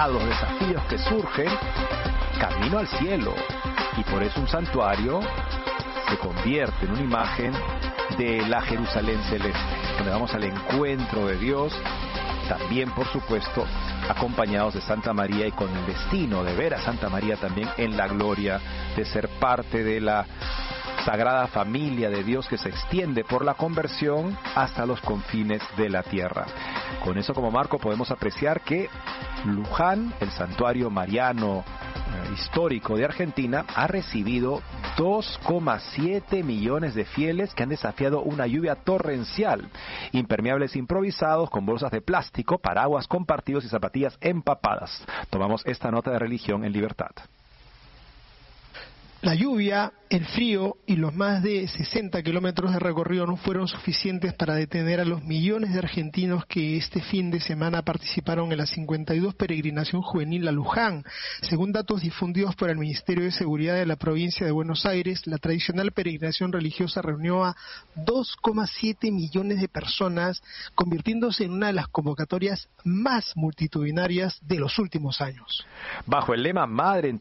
a los desafíos que surgen, camino al cielo. Y por eso un santuario se convierte en una imagen de la Jerusalén celeste, donde vamos al encuentro de Dios, también por supuesto acompañados de Santa María y con el destino de ver a Santa María también en la gloria, de ser parte de la sagrada familia de Dios que se extiende por la conversión hasta los confines de la tierra. Con eso como marco podemos apreciar que Luján, el santuario mariano histórico de Argentina, ha recibido 2,7 millones de fieles que han desafiado una lluvia torrencial, impermeables improvisados con bolsas de plástico, paraguas compartidos y zapatillas empapadas. Tomamos esta nota de religión en Libertad. La lluvia, el frío y los más de 60 kilómetros de recorrido no fueron suficientes para detener a los millones de argentinos que este fin de semana participaron en la 52 peregrinación juvenil a Luján. Según datos difundidos por el Ministerio de Seguridad de la provincia de Buenos Aires, la tradicional peregrinación religiosa reunió a 2,7 millones de personas, convirtiéndose en una de las convocatorias más multitudinarias de los últimos años. Bajo el lema Madre en